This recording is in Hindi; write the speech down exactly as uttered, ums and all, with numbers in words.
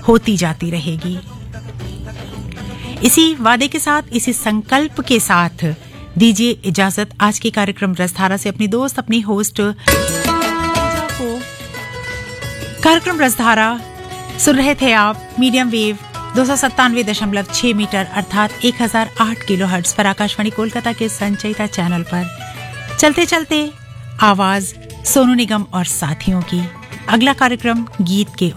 होती जाती रहेगी। इसी वादे के साथ, इसी संकल्प के साथ दीजिए इजाजत आज के कार्यक्रम रसधारा से अपनी दोस्त, अपनी होस्ट को। कार्यक्रम रसधारा सुन रहे थे आप मीडियम वेव दो सौ सत्तानवे दशमलव छह मीटर अर्थात एक हजार आठ किलो हर्ट्ज पर आकाशवाणी कोलकाता के संचयिता चैनल पर। चलते चलते आवाज सोनू निगम और साथियों की। अगला कार्यक्रम गीत के